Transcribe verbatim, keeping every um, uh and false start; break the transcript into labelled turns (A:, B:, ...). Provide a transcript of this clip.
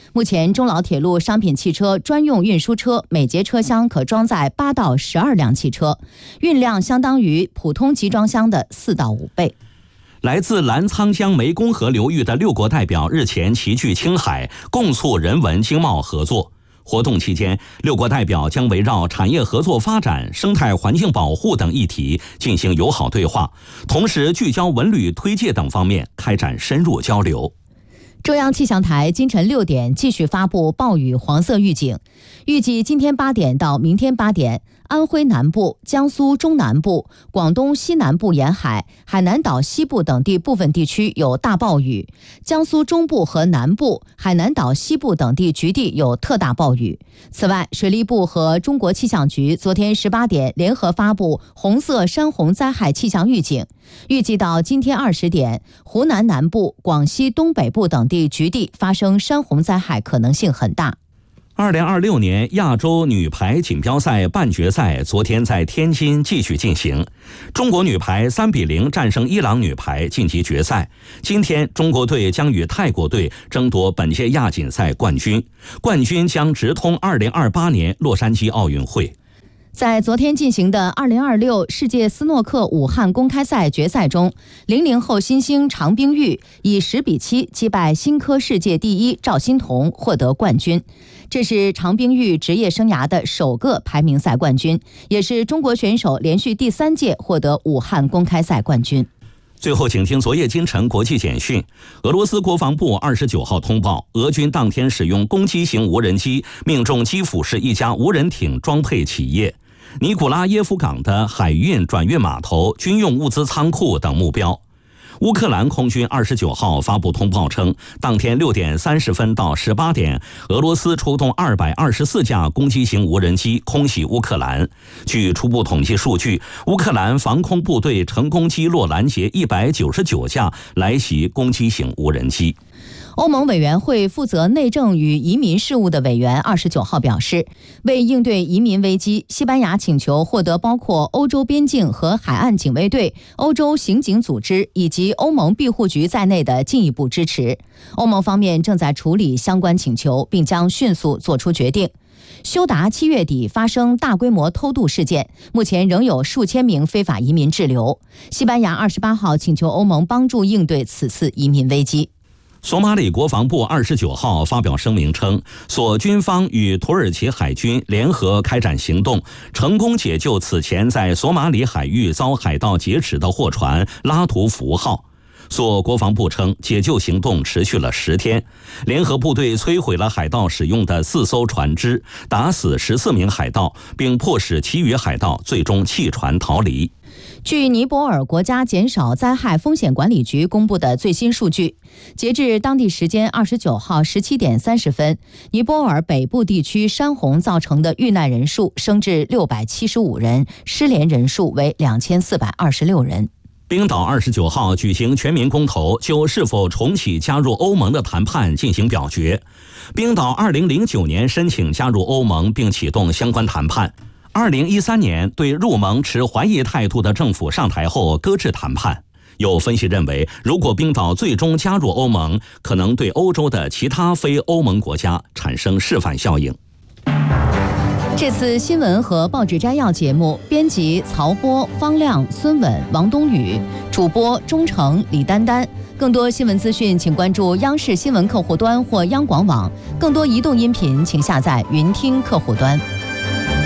A: 目前，中老铁路商品汽车专用运输车每节车厢可装载八到十二辆汽车，运量相当于普通集装箱的四到五倍。
B: 来自澜沧江湄公河流域的六国代表日前齐聚青海，共促人文经贸合作。活动期间，六国代表将围绕产业合作发展、生态环境保护等议题进行友好对话，同时聚焦文旅推介等方面开展深入交流。
A: 中央气象台今晨六点继续发布暴雨黄色预警，预计今天八点到明天八点，安徽南部、江苏中南部、广东西南部沿海、海南岛西部等地部分地区有大暴雨，江苏中部和南部、海南岛西部等地局地有特大暴雨。此外，水利部和中国气象局昨天十八点联合发布红色山洪灾害气象预警，预计到今天二十点，湖南南部、广西东北部等地局地发生山洪灾害可能性很大。
B: 二零二六年亚洲女排锦标赛半决赛昨天在天津继续进行，中国女排三比零战胜伊朗女排晋级决赛。今天中国队将与泰国队争夺本届亚锦赛冠军，冠军将直通二零二八年洛杉矶奥运会。
A: 在昨天进行的二零二六世界斯诺克武汉公开赛决赛中，零零后新星常冰玉以十比七击败新科世界第一赵欣彤，获得冠军。这是常冰玉职业生涯的首个排名赛冠军，也是中国选手连续第三届获得武汉公开赛冠军。
B: 最后，请听昨夜今晨国际简讯。俄罗斯国防部二十九号通报，俄军当天使用攻击型无人机命中基辅市一家无人艇装配企业尼古拉耶夫港的海运转运码头、军用物资仓库等目标。乌克兰空军二十九号发布通报称，当天六点三十分到十八点，俄罗斯出动二百二十四架攻击型无人机空袭乌克兰。据初步统计数据，乌克兰防空部队成功击落拦截一百九十九架来袭攻击型无人机。
A: 欧盟委员会负责内政与移民事务的委员二十九号表示，为应对移民危机，西班牙请求获得包括欧洲边境和海岸警卫队、欧洲刑警组织以及欧盟庇护局在内的进一步支持。欧盟方面正在处理相关请求，并将迅速做出决定。休达七月底发生大规模偷渡事件，目前仍有数千名非法移民滞留。西班牙二十八号请求欧盟帮助应对此次移民危机。
B: 索马里国防部二十九号发表声明称，索军方与土耳其海军联合开展行动，成功解救此前在索马里海域遭海盗劫持的货船拉图福号。索国防部称，解救行动持续了十天，联合部队摧毁了海盗使用的四艘船只，打死十四名海盗，并迫使其余海盗最终弃船逃离。
A: 据尼泊尔国家减少灾害风险管理局公布的最新数据，截至当地时间二十九号十七点三十分，尼泊尔北部地区山洪造成的遇难人数升至六百七十五人，失联人数为两千四百二十六人。
B: 冰岛二十九号举行全民公投，就是否重启加入欧盟的谈判进行表决。冰岛二零零九年申请加入欧盟并启动相关谈判。二零一三年对入盟持怀疑态度的政府上台后搁置谈判。有分析认为，如果冰岛最终加入欧盟，可能对欧洲的其他非欧盟国家产生示范效应。
A: 这次新闻和报纸摘要节目，编辑曹波、方亮、孙稳、王冬宇，主播钟诚、李丹丹。更多新闻资讯，请关注央视新闻客户端或央广网。更多移动音频，请下载云听客户端。